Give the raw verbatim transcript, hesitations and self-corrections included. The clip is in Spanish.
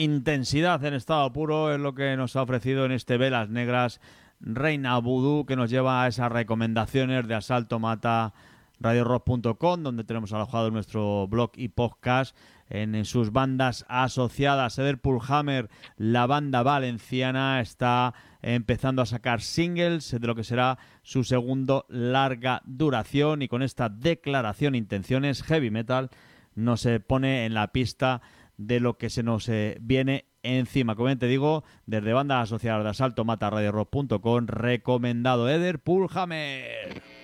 intensidad en estado puro es lo que nos ha ofrecido en este Velas Negras Reina Voodoo, que nos lleva a esas recomendaciones de Asalto Mata radio rock punto com, donde tenemos alojado nuestro blog y podcast en, en sus bandas asociadas. Ederpool Hammer, la banda valenciana, está empezando a sacar singles de lo que será su segundo larga duración, y con esta declaración de intenciones, Heavy Metal nos eh, pone en la pista de lo que se nos eh, viene encima. Como bien te digo, desde bandas asociadas de Asalto Mata radio rock punto com, recomendado Ederpool Hammer.